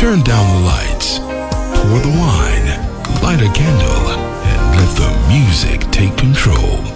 Turn down the lights, pour the wine, light a candle, and let the music take control.